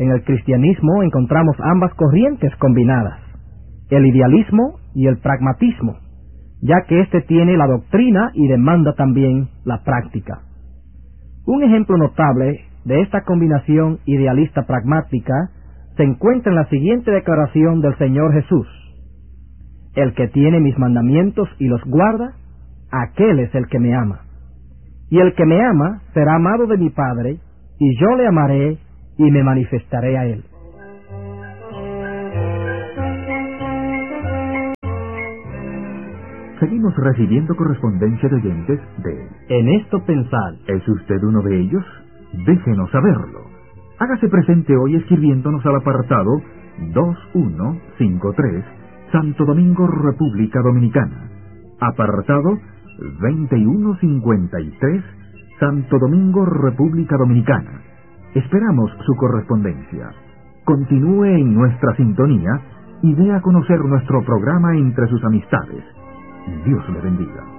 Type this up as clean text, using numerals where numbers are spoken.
En el cristianismo encontramos ambas corrientes combinadas, el idealismo y el pragmatismo, ya que éste tiene la doctrina y demanda también la práctica. Un ejemplo notable de esta combinación idealista-pragmática se encuentra en la siguiente declaración del Señor Jesús: el que tiene mis mandamientos y los guarda, aquel es el que me ama. Y el que me ama será amado de mi Padre, y yo le amaré y me manifestaré a él. Seguimos recibiendo correspondencia de oyentes de En esto pensad. ¿Es usted uno de ellos? Déjenos saberlo. Hágase presente hoy escribiéndonos al apartado 2153, Santo Domingo, República Dominicana. Apartado 2153, Santo Domingo, República Dominicana. Esperamos su correspondencia. Continúe en nuestra sintonía y dé a conocer nuestro programa entre sus amistades. Dios le bendiga.